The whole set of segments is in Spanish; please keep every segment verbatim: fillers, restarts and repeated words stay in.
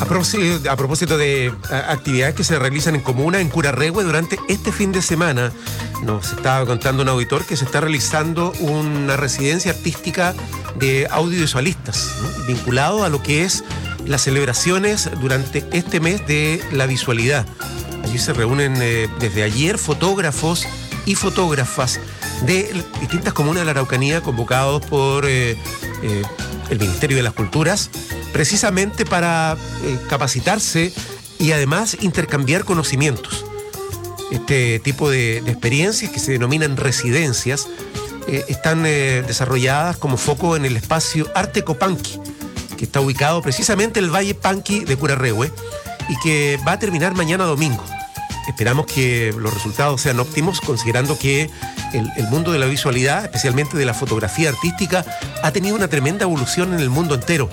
A propósito, a propósito de a, actividades que se realizan en comuna en Curarrehue durante este fin de semana, nos estaba contando un auditor que se está realizando una residencia artística de audiovisualistas, ¿no?, vinculado a lo que es las celebraciones durante este mes de la visualidad. Allí se reúnen eh, desde ayer fotógrafos y fotógrafas de distintas comunas de la Araucanía convocados por eh, eh, el Ministerio de las Culturas, precisamente para eh, capacitarse y además intercambiar conocimientos. Este tipo de, de experiencias, que se denominan residencias, eh, están eh, desarrolladas como foco en el espacio Arte Copanqui, que está ubicado precisamente en el Valle Panqui de Curarrehue y que va a terminar mañana domingo. Esperamos que los resultados sean óptimos, considerando que el, el mundo de la visualidad, especialmente de la fotografía artística, ha tenido una tremenda evolución en el mundo entero.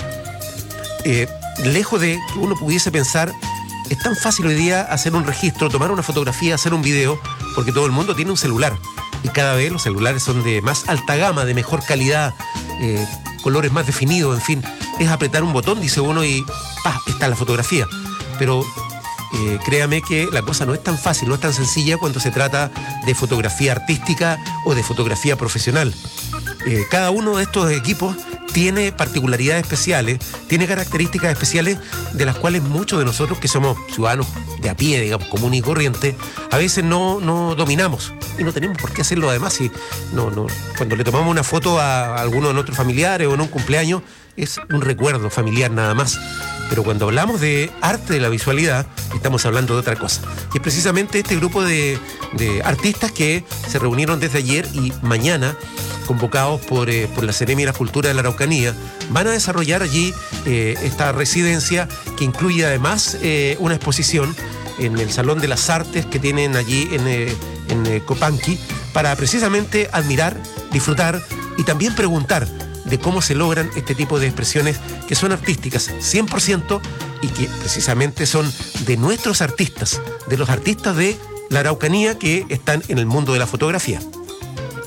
Eh, lejos de que uno pudiese pensar, es tan fácil hoy día hacer un registro, tomar una fotografía, hacer un video, porque todo el mundo tiene un celular. Y cada vez los celulares son de más alta gama, de mejor calidad, eh, colores más definidos, en fin. Es apretar un botón, dice uno, y ¡pah!, está la fotografía. Pero eh, créame que la cosa no es tan fácil, no es tan sencilla cuando se trata de fotografía artística o de fotografía profesional. Eh, cada uno de estos equipos tiene particularidades especiales, tiene características especiales de las cuales muchos de nosotros, que somos ciudadanos de a pie, digamos, común y corriente, a veces no, no dominamos y no tenemos por qué hacerlo. Además, si no, no, cuando le tomamos una foto a alguno de nuestros familiares o en un cumpleaños, es un recuerdo familiar nada más. Pero cuando hablamos de arte de la visualidad, estamos hablando de otra cosa. Y es precisamente este grupo de, de artistas que se reunieron desde ayer y mañana, convocados por, eh, por la Seremi de la Cultura de la Araucanía, van a desarrollar allí eh, esta residencia que incluye además eh, una exposición en el Salón de las Artes que tienen allí en, eh, en eh, Copanqui, para precisamente admirar, disfrutar y también preguntar de cómo se logran este tipo de expresiones que son artísticas cien por ciento y que precisamente son de nuestros artistas, de los artistas de la Araucanía que están en el mundo de la fotografía.